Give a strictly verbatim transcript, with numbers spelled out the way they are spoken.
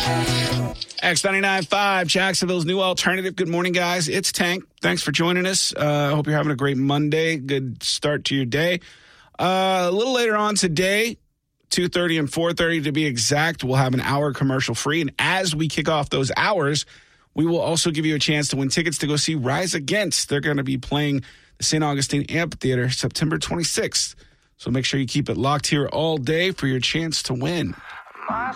X ninety-nine point five, Jacksonville's new alternative. Good morning, guys. It's Tank. Thanks for joining us. I uh, hope you're having a great Monday. Good start to your day. Uh, a little later on today, two thirty and four thirty to be exact, we'll have an hour commercial free. And as we kick off those hours, we will also give you a chance to win tickets to go see Rise Against. They're going to be playing the Saint Augustine Amphitheater September twenty-sixth. So make sure you keep it locked here all day for your chance to win.